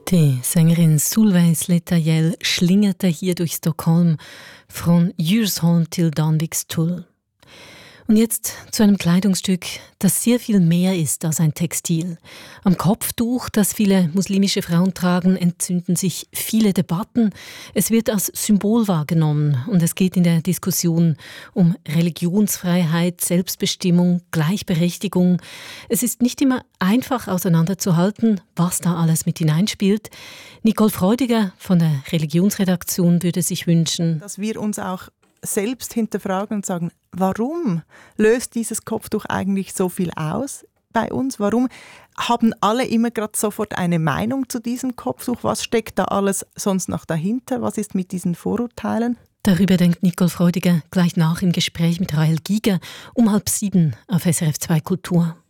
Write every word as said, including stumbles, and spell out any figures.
Die Sängerin Solveig Sletael schlingerte hier durch Stockholm von Djursholm till Danvikstull. Und jetzt zu einem Kleidungsstück, das sehr viel mehr ist als ein Textil. Am Kopftuch, das viele muslimische Frauen tragen, entzünden sich viele Debatten. Es wird als Symbol wahrgenommen und es geht in der Diskussion um Religionsfreiheit, Selbstbestimmung, Gleichberechtigung. Es ist nicht immer einfach auseinanderzuhalten, was da alles mit hineinspielt. Nicole Freudiger von der Religionsredaktion würde sich wünschen, dass wir uns auch selbst hinterfragen und sagen, warum löst dieses Kopftuch eigentlich so viel aus bei uns? Warum haben alle immer gerade sofort eine Meinung zu diesem Kopftuch? Was steckt da alles sonst noch dahinter? Was ist mit diesen Vorurteilen? Darüber denkt Nicole Freudiger gleich nach im Gespräch mit Rahel Giger um halb sieben auf S R F zwei Kultur.